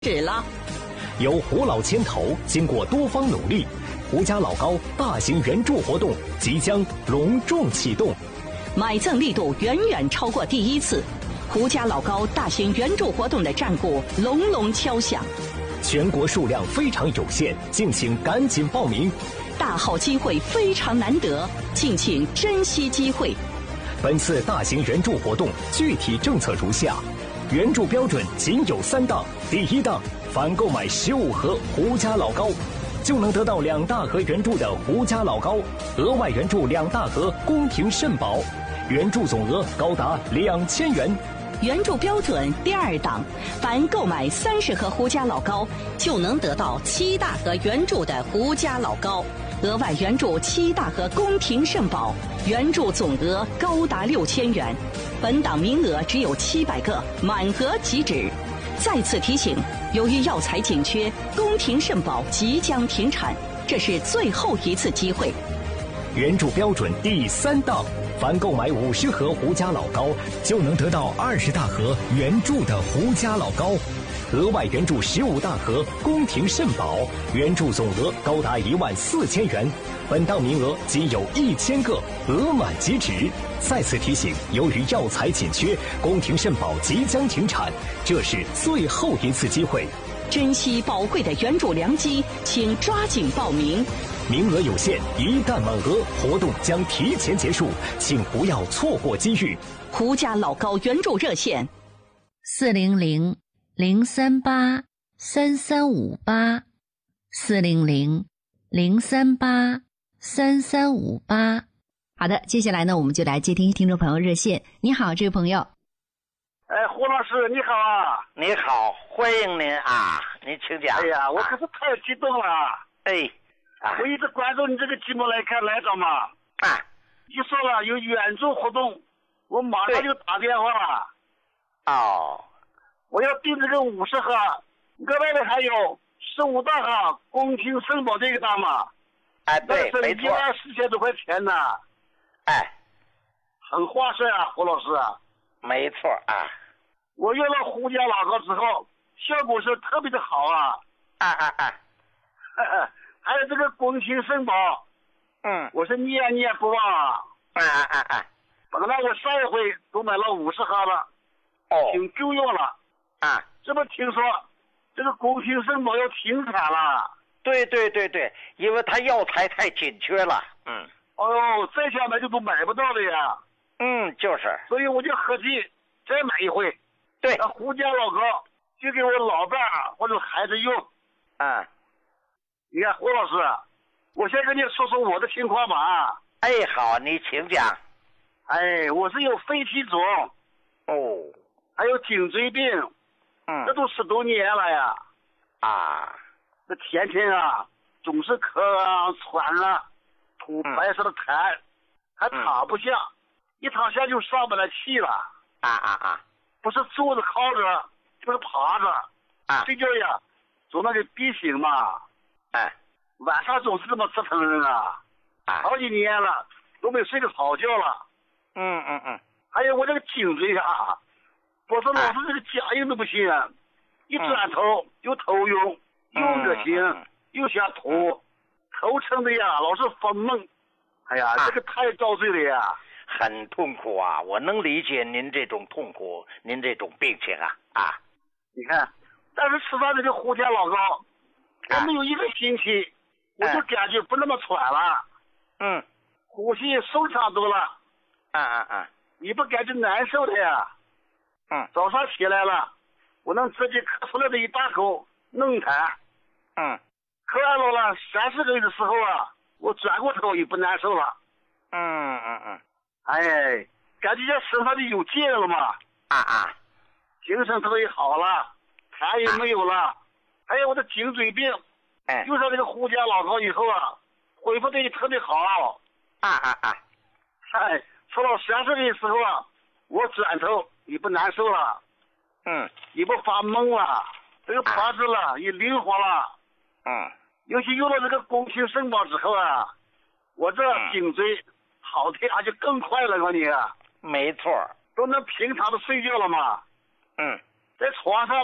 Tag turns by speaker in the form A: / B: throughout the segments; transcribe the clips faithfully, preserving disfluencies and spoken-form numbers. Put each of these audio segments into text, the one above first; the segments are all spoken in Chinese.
A: 止了。
B: 由胡老牵头，经过多方努力，胡家老高大型援助活动即将隆重启动，
A: 买赠力度远远超过第一次，胡家老高大型援助活动的战鼓隆隆敲响。
B: 全国数量非常有限，敬请赶紧报名。
A: 大好机会非常难得，敬请珍惜机会。
B: 本次大型援助活动具体政策如下：援助标准仅有三档。第一档，凡购买十五盒胡家老高，就能得到两大盒援助的胡家老高，额外援助两大盒宫廷肾宝，援助总额高达两千元。
A: 援助标准第二档，凡购买三十盒胡家老高，就能得到七大盒援助的胡家老高，额外援助七大盒宫廷肾宝，援助总额高达六千元。本档名额只有七百个，满额即止。再次提醒，由于药材紧缺，宫廷肾宝即将停产，这是最后一次机会。
B: 援助标准第三档，凡购买五十盒胡家老高，就能得到二十大盒援助的胡家老高，额外援助十五大盒宫廷肾宝，援助总额高达一万四千元。本档名额仅有一千个，额满即止。再次提醒，由于药材紧缺，宫廷肾宝即将停产，这是最后一次机会。
A: 珍惜宝贵的援助良机，请抓紧报名。
B: 名额有限，一旦满额，活动将提前结束，请不要错过机遇。
A: 胡家老高援助热线：
C: 四零零零三八三三五八，四零零零三八三三五八。好的，接下来呢，我们就来接听听众朋友热线。你好，这位朋友。
D: 哎，胡老师你好啊！
E: 你好，欢迎您啊！您请讲。
D: 哎呀，我可是太激动了！
E: 哎，啊、
D: 我一直关注你这个节目来看来着嘛。
E: 啊，
D: 你说了有援助活动，我马上就打电话了。
E: 哦，
D: 我要订这个五十盒，额外的还有十五大盒宫廷肾宝这个单嘛。
E: 哎，对，
D: 那是一万四千多块钱呢。
E: 哎，
D: 很划算啊，胡老师。
E: 没错啊。
D: 我用了胡家老高之后，效果是特别的好啊！
E: 啊啊啊！
D: 还有这个宫廷肾宝，
E: 嗯，
D: 我是念念不忘啊！
E: 啊啊啊啊！
D: 本来我上一回都买了五十盒了，
E: 哦，
D: 挺够用了
E: 啊！
D: 这不听说这个宫廷肾宝要停产了？
E: 对对对对，因为它药材太紧缺了。嗯。
D: 哦呦，再想买就都买不到了呀！
E: 嗯，就是。
D: 所以我就合计再买一回。
E: 对，
D: 那胡家老高就给我老伴儿或者孩子用。
E: 嗯，
D: 你看胡老师，我先跟你说说我的情况吧。
E: 哎，好，你请讲。
D: 哎，我是有肺气肿，
E: 哦，
D: 还有颈椎病，
E: 嗯，
D: 这都十多年了呀。
E: 啊，
D: 这天天啊，总是咳啊、喘啊，吐白色的痰，嗯、还躺不下，嗯、一躺下就上不来气了。
E: 啊啊啊！
D: 不是坐着靠着，就是趴着，
E: 啊，
D: 睡觉呀，总那个逼醒嘛，
E: 哎，
D: 晚上总是这么折腾人啊，
E: 啊，
D: 好几年了都没睡个好觉了，
E: 嗯嗯嗯，
D: 还有我这个颈椎啊，我说老是这个僵硬的不行，啊、一转头又头晕，又恶心，
E: 嗯、
D: 又想吐，头撑的呀老是发梦，哎呀，
E: 啊、
D: 这个太遭罪了呀。
E: 很痛苦啊，我能理解您这种痛苦，您这种病情啊啊！
D: 你看，但是吃上这个胡家老高，我没有一个星期，啊、我就感觉不那么喘了，
E: 嗯，
D: 呼吸顺畅多了，
E: 啊啊啊！
D: 你不感觉难受的呀？
E: 嗯，
D: 早上起来了，我能直接咳出来的一大口嫩痰，
E: 嗯，
D: 咳完了了三四个月的时候啊，我转过头也不难受了，
E: 嗯嗯嗯。
D: 哎，感觉这身上就有劲了嘛，
E: 啊啊，
D: 精神头也好了，痰也没有了，啊、还有我的颈椎病，
E: 哎，
D: 用上这个胡家老高以后啊，恢复的也特别好，
E: 啊啊啊，
D: 哎，吃到三十的时候啊，我转头也不难受了，
E: 嗯，
D: 也不发懵了，这个趴着了、啊、也灵活了，
E: 嗯，
D: 尤其用了这个宫廷肾宝之后啊，我这颈椎。嗯好的啊，就更快了，我你
E: 没错，
D: 都能平常的睡觉了嘛。
E: 嗯，
D: 在床上了，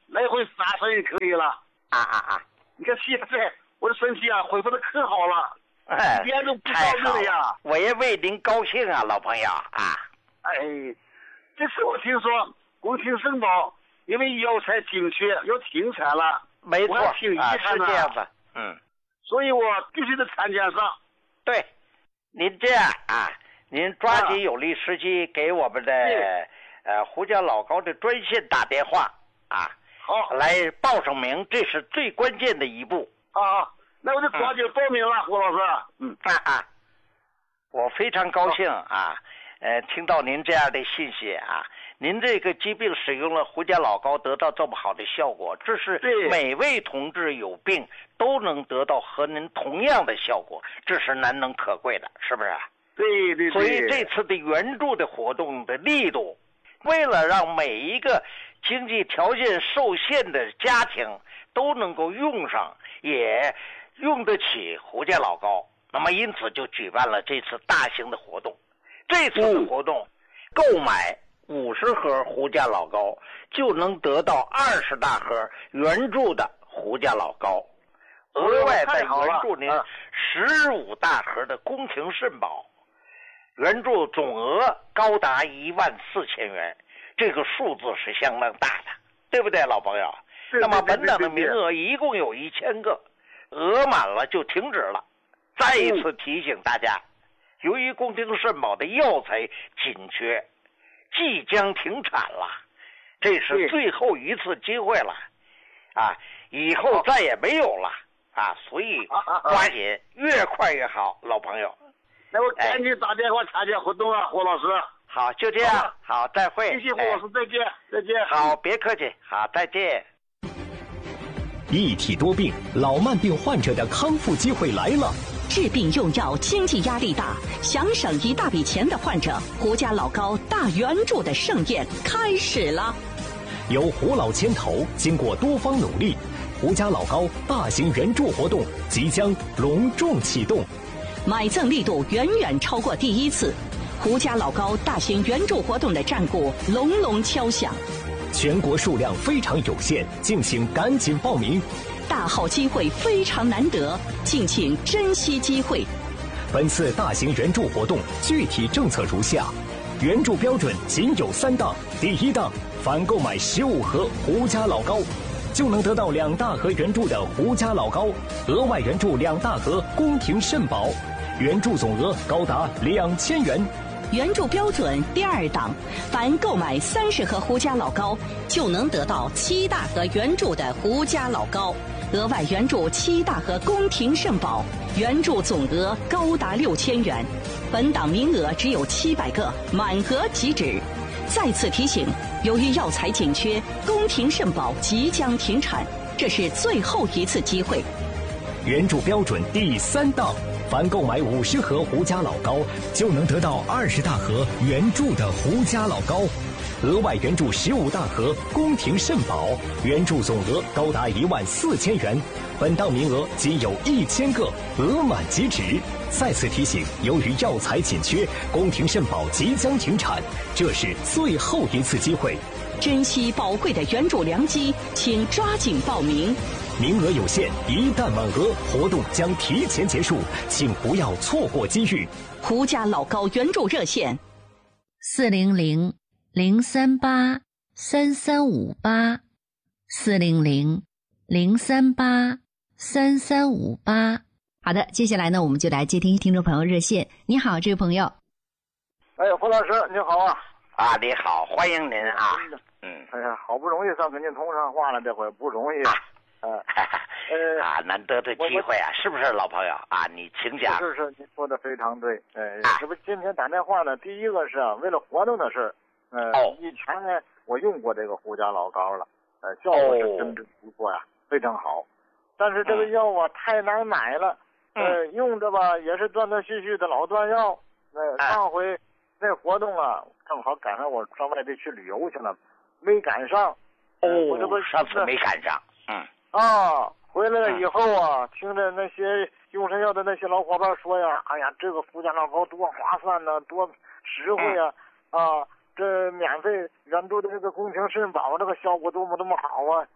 D: 来回三升也可以了。
E: 啊啊啊！
D: 你看现在我的身体啊恢复的可好了，
E: 哎，
D: 一点都不
E: 太好
D: 着急了呀。
E: 我也为您高兴啊，老朋友啊。
D: 哎，这次我听说宫廷圣宝因为药材紧缺要停产了，
E: 没错，
D: 我还挺遗
E: 啊，
D: 憾的。
E: 是这样子。嗯，
D: 所以我必须得参加上。
E: 对，您这样啊，您抓紧有利时机给我们的、啊、呃胡家老高的专线打电话啊，
D: 好，
E: 来报上名，这是最关键的一步。
D: 啊，那我就抓紧报名了，嗯、胡老师。
E: 嗯啊啊，我非常高兴啊，呃，听到您这样的信息啊。您这个疾病使用了胡家老高得到这么好的效果，这是每位同志有病都能得到和您同样的效果，这是难能可贵的，是不是？
D: 对对对。
E: 所以这次的援助的活动的力度，为了让每一个经济条件受限的家庭都能够用上，也用得起胡家老高，那么因此就举办了这次大型的活动。这次的活动，购买五十盒胡家老高就能得到二十大盒援助的胡家老高，额外再援助您十五大盒的宫廷肾宝，援助总额高达一万四千元，这个数字是相当大的，对不对，老朋友？那么本档的名额一共有一千个，额满了就停止了。再一次提醒大家，由于宫廷肾宝的药材紧缺，即将停产了，这是最后一次机会了，啊，以后再也没有了啊，所以抓紧，越快越好，老朋友。
D: 那我赶紧打电话参加活动啊，胡老师。
E: 好，就这样，好，再会。
D: 谢谢胡老师，再见，再见。
E: 好，别客气，好，再见。
B: 一体多病，老慢病患者的康复机会来了。
A: 治病用药经济压力大，想省一大笔钱的患者，胡家老高大援助的盛宴开始了。
B: 由胡老牵头，经过多方努力，胡家老高大型援助活动即将隆重启动。
A: 买赠力度远远超过第一次，胡家老高大型援助活动的战鼓隆隆敲响。
B: 全国数量非常有限，敬请赶紧报名。
A: 大好机会非常难得，敬请珍惜机会。
B: 本次大型援助活动具体政策如下：援助标准仅有三档。第一档，凡购买十五盒胡家老高，就能得到两大盒援助的胡家老高，额外援助两大盒宫廷肾宝，援助总额高达两千元。
A: 援助标准第二档，凡购买三十盒胡家老高，就能得到七大盒援助的胡家老高，额外援助七大盒宫廷肾宝，援助总额高达六千元。本档名额只有七百个，满额即止。再次提醒，由于药材紧缺，宫廷肾宝即将停产，这是最后一次机会。
B: 援助标准第三档，凡购买五十盒胡家老高，就能得到二十大盒援助的胡家老高，额外援助十五大盒宫廷肾宝，援助总额高达一万四千元。本档名额仅有一千个，额满即止。再次提醒，由于药材紧缺，宫廷肾宝即将停产，这是最后一次机会。
A: 珍惜宝贵的援助良机，请抓紧报名。
B: 名额有限，一旦满额，活动将提前结束，请不要错过机遇。
A: 胡家老高援助热线：
C: 四零零零三八三三五八，四零零零三八三三五八。好的，接下来呢，我们就来接听听众朋友热线。你好，这位朋友。
F: 哎，胡老师，你好啊！
E: 啊，你好，欢迎您啊！
F: 嗯，哎呀，好不容易算跟您通上话了，这回不容易。啊
E: 嗯，呃，啊，难得的机会啊，是不是老朋友啊？你请讲。
F: 是是，您说的非常对。呃，这不今天打电话呢，第一个是啊，为了活动的事。呃，
E: 哦，
F: 以前呢，我用过这个胡家老高了，呃，效果是真真不错呀，非常好。但是这个药啊，太难买了。呃，用着吧也是断断续续的老断药。呃，上回那活动啊，正好赶上我上外地去旅游去了，没赶上。
E: 哦，我这不上次没赶上。嗯。
F: 啊，回来了以后啊，听着那些用神药的那些老伙伴说呀，哎呀，这个胡家老高多划算呢，多实惠呀！啊，这免费援助的这个宫廷肾宝，这个效果多么多么好啊！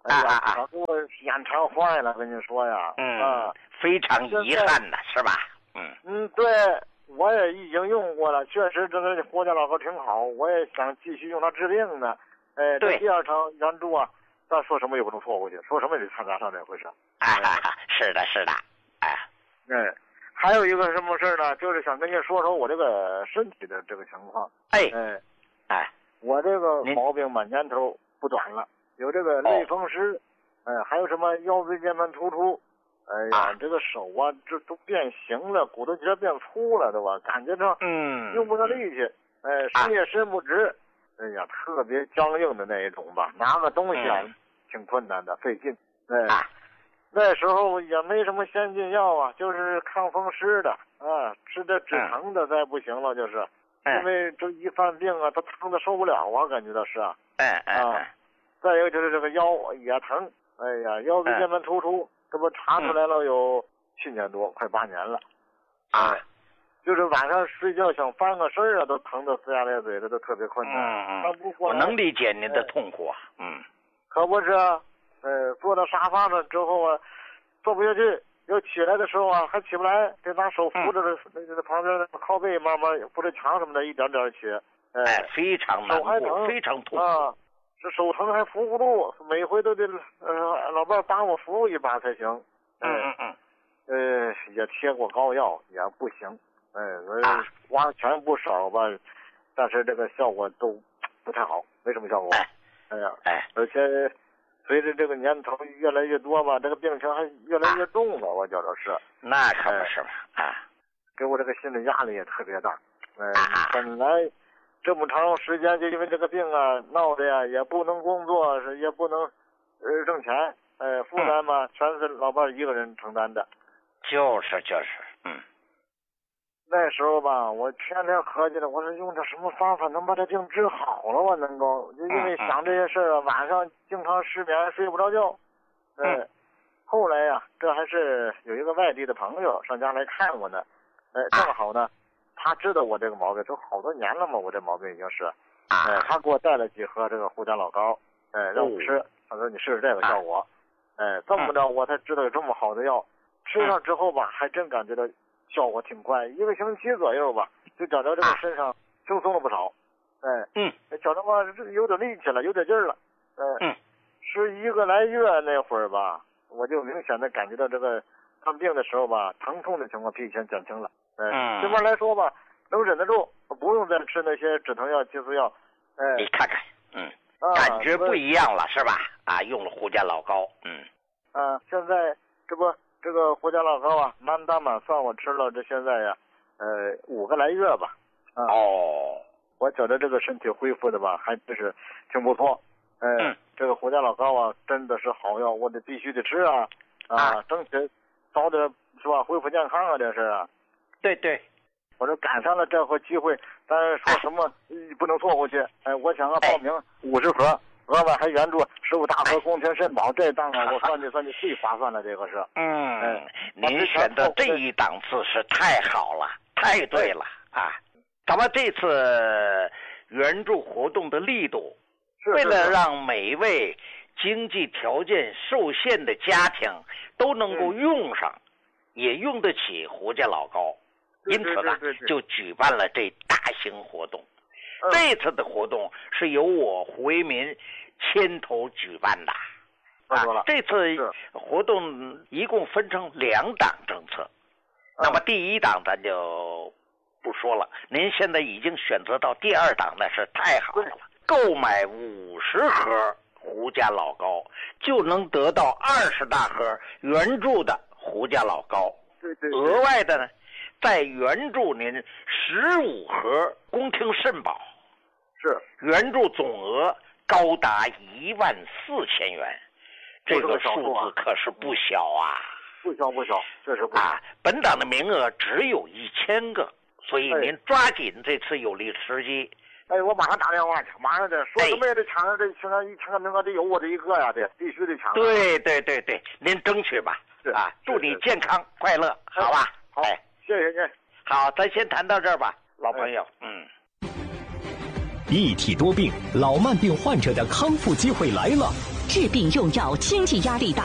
F: 哎呀，可给我眼馋坏了，跟你说呀。
E: 嗯，
F: 啊，
E: 非常遗憾的是吧？嗯
F: 嗯，对，我也已经用过了，确实这个胡家老膏挺好，我也想继续用它治病呢。哎，这第二场援助啊，咱说什么也不能错过去，说什么也得参加上这回事。
E: 哎，是的，是的，哎，
F: 哎，还有一个什么事呢？就是想跟您说说我这个身体的这个情况。
E: 哎
F: 哎
E: 哎，
F: 我这个毛病嘛，年头不短了，有这个类风湿，哎、哦，还有什么腰椎间盘突出。哎呀，啊、这个手啊，这都变形了，骨头节变粗了，对吧？感觉上，
E: 嗯，
F: 用不上力气，哎，伸也伸不直，啊、哎呀，特别僵硬的那一种吧，拿个东西啊，嗯、挺困难的，费劲。哎，啊、那时候也没什么先进药啊，就是抗风湿的啊，吃点止疼的，再不行了就是，嗯、因为这一犯病啊，他疼的受不了啊，感觉到是啊，
E: 哎哎
F: 啊，再一个就是这个腰也疼，哎呀，腰椎间盘突出。这不查出来了有七年多，嗯、快八年了，啊，就是晚上睡觉想翻个身啊，都疼得呲牙咧嘴的，都特别困难。
E: 嗯嗯，我能理解您的痛苦啊。哎、嗯，
F: 可不是，呃，坐到沙发上之后啊，坐不下去，要起来的时候啊，还起不来，得拿手扶着这那个旁边的靠背，慢慢扶着墙什么的，一点点起。
E: 哎，哎非常难过，非常痛苦。
F: 啊这手疼还扶不住，每回都得呃老伴帮我扶一把才行。
E: 嗯嗯嗯。
F: 呃，也贴过膏药也不行，哎、呃，花钱不少吧，但是这个效果都不太好，没什么效果。
E: 哎，
F: 哎呀，
E: 哎，
F: 而且随着这个年头越来越多吧，这个病情还越来越重了，啊、我觉着是。
E: 那可不是嘛啊！
F: 给我这个心理压力也特别大。哎、呃，本来。这么长时间就因为这个病啊闹的呀，也不能工作，是也不能呃挣钱，呃负担嘛、嗯、全是老伴一个人承担的。
E: 就是就是，嗯。
F: 那时候吧，我天天合计着，我说用这什么方法能把这病治好了我能够，就因为想这些事儿啊，晚上经常失眠，睡不着觉。呃、嗯。后来呀、啊，这还是有一个外地的朋友上家来看我呢，呃，正好呢。他知道我这个毛病，都好多年了嘛，我这毛病已经是，哎、呃，他给我带了几盒这个胡家老膏，哎、呃，让我吃，他说你试试这个效果，哎、呃，这么着我才知道有这么好的药，吃上之后吧，还真感觉到效果挺快，一个星期左右吧，就觉着这个身上轻松了不少，哎、呃，
E: 嗯，
F: 觉着吧有点力气了，有点劲儿了，呃、嗯，是一个来月那会儿吧，我就明显的感觉到这个看病的时候吧，疼痛的情况比以前减轻了。嗯，这边来说吧，能忍得住，不用再吃那些止疼药、激素药。哎，
E: 你看看，嗯，啊、感觉不一样了，是吧？啊，用了胡家老膏，嗯。
F: 啊，现在这不这个胡家老膏啊，满打满算我吃了这现在呀，呃，五个来月吧。啊、
E: 哦。
F: 我觉得这个身体恢复的吧，还真是挺不错。哎、呃，
E: 嗯、
F: 这个胡家老膏啊，真的是好药，我得必须得吃啊！啊，啊争取早点是吧，恢复健康啊，这是啊。
E: 对对，
F: 我这赶上了这回机会，但是说什么、哎、不能错过去。哎，我想啊，报名五十盒，额外还援助十五大盒宫廷肾宝，这档啊，我算计算计最划算了，这个是。
E: 嗯，哎、您选的这一档次是太好了，太对了啊！咱们这次援助活动的力度，
F: 是
E: 为了让每一位经济条件受限的家庭都能够用上。嗯也用得起胡家老膏，因此呢，就举办了这大型活动。
F: 嗯、
E: 这次的活动是由我胡为民牵头举办的。
F: 啊，
E: 这次活动一共分成两档政策。
F: 嗯、
E: 那么第一档咱就不说了，您现在已经选择到第二档，那是太好了。购买五十盒胡家老膏，就能得到二十大盒援助的胡家老膏，
F: 对对对，
E: 额外的呢，再援助您十五盒宫廷肾宝，
F: 是
E: 援助总额高达一万四千元，这个数字可是不小啊！
F: 不小不小，这是不小
E: 啊！本档的名额只有一千个，所以您抓紧这次有利时机。
F: 哎，我马上打电话去，马上得说什么也得抢上这现在一千个名额得有我这一个呀，得必须得抢。
E: 对对对对，您争取吧。啊，祝你健康快乐，好吧？
F: 好，哎，谢谢您。
E: 好，咱先谈到这儿吧，老朋友。
F: 哎、
E: 嗯。
B: 一体多病，老慢病患者的康复机会来了。
A: 治病用药经济压力大，